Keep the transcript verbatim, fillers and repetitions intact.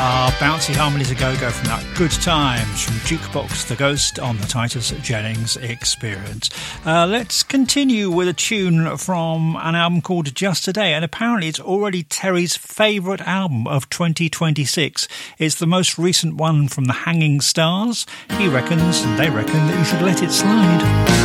Bouncy harmonies a go-go from that Good Times from Jukebox The Ghost on the Titus Jennings Experience. Uh, let's continue with a tune from an album called Just Today, and apparently it's already Terry's favourite album of twenty twenty-six. It's the most recent one from the Hanging Stars. He reckons, and they reckon, that you should let it slide.